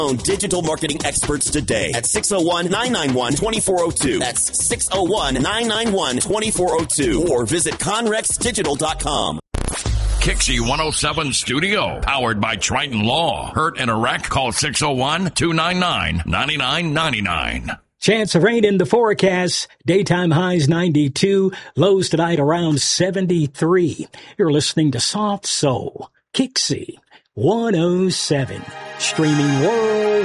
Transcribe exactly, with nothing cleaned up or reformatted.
Own digital marketing experts today at six oh one, nine nine one, two four oh two. That's six oh one, nine nine one, two four oh two. Or visit conrex digital dot com. Kixie one oh seven Studio, powered by Triton Law. Hurt in a wreck? Call six oh one, two nine nine, nine nine nine nine. Chance of rain in the forecast. Daytime highs ninety-two. Lows tonight around seventy-three. You're listening to Soft Soul. Kixie one oh seven. Streaming world.